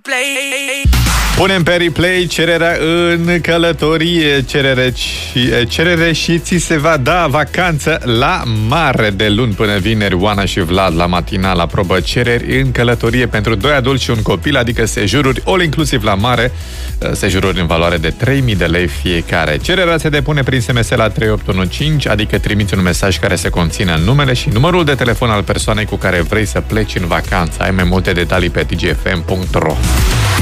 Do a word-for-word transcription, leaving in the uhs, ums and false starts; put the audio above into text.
Punem pe replay cererea în călătorie, cerere și, cerere și ți se va da vacanță la mare de luni până vineri. Oana și Vlad la matinal aprobă cereri în călătorie pentru doi adulți și un copil, adică sejururi all-inclusiv la mare, sejururi în valoare de trei mii de lei fiecare. Cererea se depune prin S M S la trei opt unu cinci, adică trimiți un mesaj care se conține numele și numărul de telefon al persoanei cu care vrei să pleci în vacanță. Ai mai multe detalii pe d j f m punct r o.